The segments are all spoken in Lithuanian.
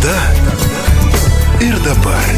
Tada ir dabar.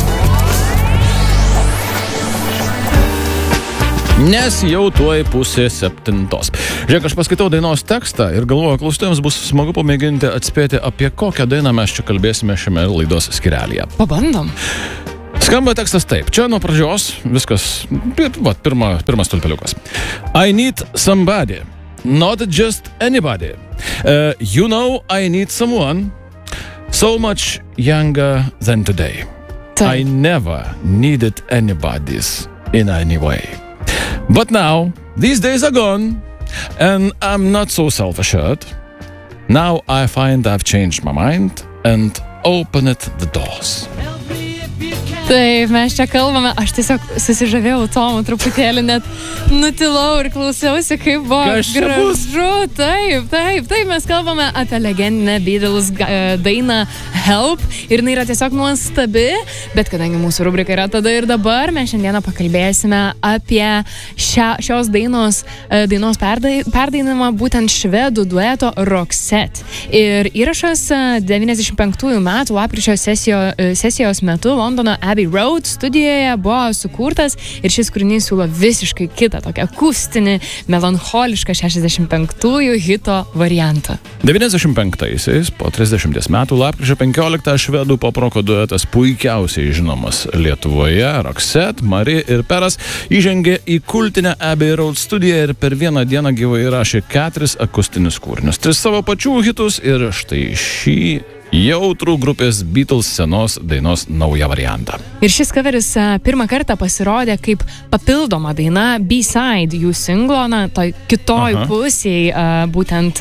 Nes jau tuoj 6:30. Žiūrėk, aš paskaitau dainos tekstą ir galvoju, klausytojams bus smagu pamėginti atspėti, apie kokią dainą mes čia kalbėsime šiame laidos skyrelyje. Pabandom. Skamba tekstas taip. Čia nuo pradžios viskas, pirmas stulpeliukas. I need somebody, not just anybody. You know I need someone so much younger than today. I never needed anybody's in any way. But now, these days are gone, and I'm not so self-assured. Now I find I've changed my mind and opened the doors. Taip, mes čia kalbame, aš tiesiog susižavėjau Tomu truputėlį, net nutilau ir klausiausi, kaip buvo gražu. Taip, mes kalbame apie legendinę Beatles dainą Help ir jinai yra tiesiog nuostabi, bet kadangi mūsų rubrika yra tada ir dabar, mes šiandieną pakalbėsime apie šios dainos perdainimą būtent švedų dueto Roxette. Ir įrašas 95 metų lapkričio sesijos metu Londono Abbey Road studijoje buvo sukurtas ir šis kūrinys siūlo visiškai kitą, tokią akustinį, melancholišką 65-ųjų hito variantą. 95-aisiais, po 30 metų, lapkričio 15 švedų poproko duetas puikiausiai žinomas Lietuvoje, Roxette, Marie ir Peras, įžengė į kultinę Abbey Road studiją ir per vieną dieną gyvai įrašė 4 akustinius kūrinius, 3 savo pačių hitus ir štai šį jautrų grupės Beatles senos dainos naują variantą. Ir šis coveris pirmą kartą pasirodė kaip papildoma daina B-side jų singlo, toj kitoj pusėje, būtent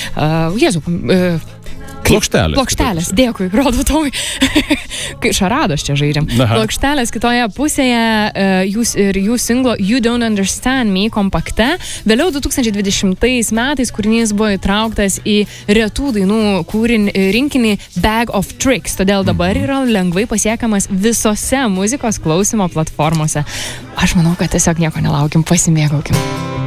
Plokštelės, dėkui, rodo Tomai. Kai šarados čia žaidžiam. Plokštelės kitoje pusėje jų singlo You Don't Understand Me kompakte. Vėliau 2020 metais kūrinys buvo įtrauktas į retų dainų rinkinį Bag of Tricks, todėl dabar yra lengvai pasiekamas visose muzikos klausymo platformose. Aš manau, kad tiesiog nieko nelaukim, pasimėgaukim.